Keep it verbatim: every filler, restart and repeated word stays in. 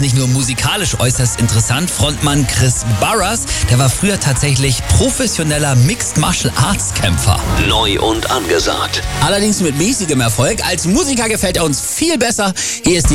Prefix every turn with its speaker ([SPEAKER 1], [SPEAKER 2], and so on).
[SPEAKER 1] nicht nur musikalisch äußerst interessant. Frontmann Chris Barras, der war früher tatsächlich professioneller Mixed Martial Arts Kämpfer.
[SPEAKER 2] Neu und angesagt.
[SPEAKER 1] Allerdings mit mäßigem Erfolg. Als Musiker gefällt er uns viel besser. Hier ist die